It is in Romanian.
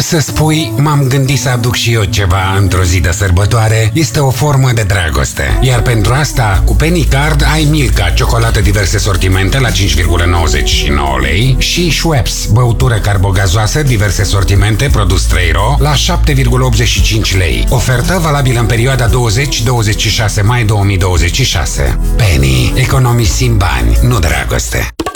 Să spui, m-am gândit să aduc și eu ceva într-o zi de sărbătoare, este o formă de dragoste. Iar pentru asta, cu Penny Card ai Milka, ciocolată diverse sortimente la 5,99 lei și Schweppes, băutură carbogazoasă, diverse sortimente, produs 3 ro, la 7,85 lei. Ofertă valabilă în perioada 20-26 mai 2026. Penny, economisim bani, nu dragoste.